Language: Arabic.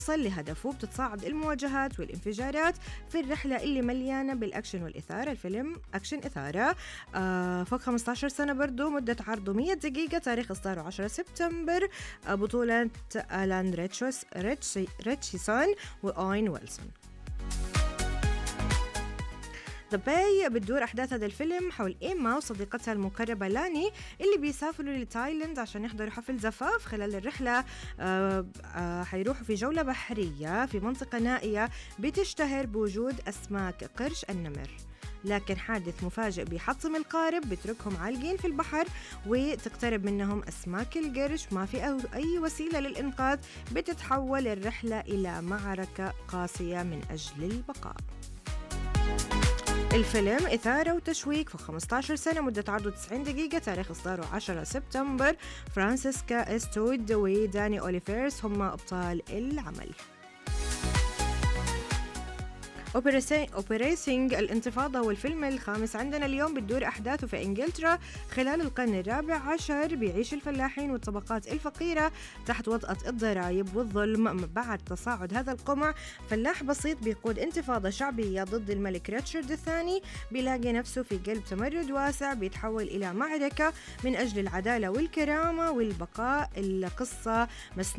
لهدفه، بتتصاعد المواجهات والانفجارات في الرحلة اللي مليانة بالأكشن والإثارة. الفيلم أكشن إثارة، فوق 15 سنة برضو، مدة عرضه 100 دقيقة، تاريخ إصداره 10 سبتمبر، بطولة ألان ريتشيسون وأوين ويلسون. ذا باي بتدور أحداث هذا الفيلم حول إيما وصديقتها المقربة لاني اللي بيسافروا لتايلاند عشان يحضروا حفل زفاف. خلال الرحلة حيروحوا في جولة بحرية في منطقة نائية بتشتهر بوجود أسماك قرش النمر، لكن حادث مفاجئ بيحطم القارب بيتركهم عالقين في البحر وتقترب منهم أسماك القرش. ما في أي وسيلة للإنقاذ، بتتحول الرحلة إلى معركة قاسية من أجل البقاء. الفيلم إثارة وتشويق في 15 سنة، مدة عرضه 90 دقيقة، تاريخ إصداره 10 سبتمبر. فرانسيسكا إستود وداني أوليفيرس هم أبطال العمل. أوبريسينج الانتفاضة هو الفيلم الخامس عندنا اليوم، بتدور أحداثه في إنجلترا خلال القرن الرابع عشر. بيعيش الفلاحين والطبقات الفقيرة تحت وطأة الضرائب والظلم. بعد تصاعد هذا القمع، فلاح بسيط بيقود انتفاضة شعبية ضد الملك ريتشارد الثاني، بيلاقي نفسه في قلب تمرد واسع بيتحول إلى معركة من أجل العدالة والكرامة والبقاء. القصة